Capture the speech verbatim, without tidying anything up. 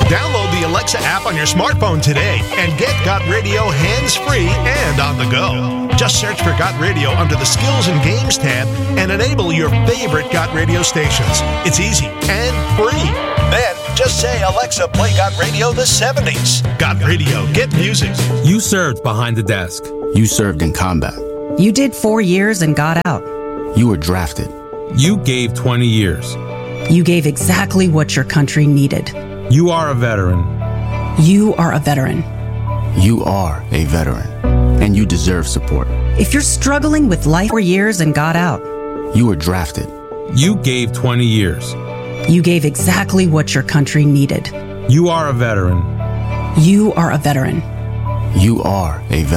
Download the Alexa app on your smartphone today and get Got Radio hands-free and on the go. Just search for Got Radio under the Skills and Games tab and enable your favorite Got Radio stations. It's easy and free. Then just say, Alexa, play Got Radio the seventies. Got Radio, get music. You served behind the desk. You served in combat. You did four years and got out. You were drafted. You gave twenty years. You gave exactly what your country needed. You are a veteran. You are a veteran. You are a veteran, and you deserve support. If you're struggling with life for years and got out, you were drafted. You gave twenty years. You gave exactly what your country needed. You are a veteran. You are a veteran. You are a veteran.